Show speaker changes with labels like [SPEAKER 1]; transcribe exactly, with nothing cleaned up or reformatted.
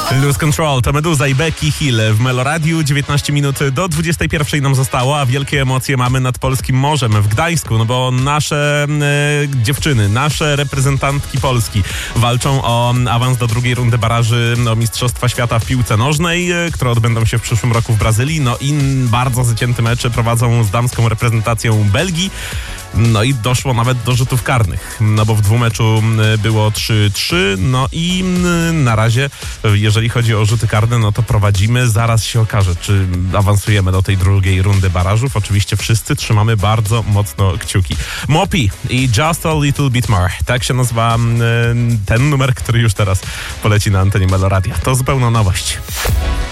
[SPEAKER 1] Lose Control to Meduza i Becky Hill w Meloradiu. dziewiętnaście minut do dwudziestej pierwszej nam zostało, a wielkie emocje mamy nad polskim morzem w Gdańsku, no bo nasze e, dziewczyny, nasze reprezentantki Polski walczą o awans do drugiej rundy baraży o Mistrzostwa Świata w piłce nożnej, e, które odbędą się w przyszłym roku w Brazylii. No i bardzo zacięte mecze prowadzą z damską reprezentacją Belgii. No i doszło nawet do rzutów karnych, no bo w dwumeczu było trzy trzy, no i na razie, jeżeli chodzi o rzuty karne, no to prowadzimy. Zaraz się okaże, czy awansujemy do tej drugiej rundy barażów. Oczywiście wszyscy trzymamy bardzo mocno kciuki. Mopi i Just a Little Bit More. Tak się nazywa ten numer, który już teraz poleci na antenie Meloradia. To zupełna nowość.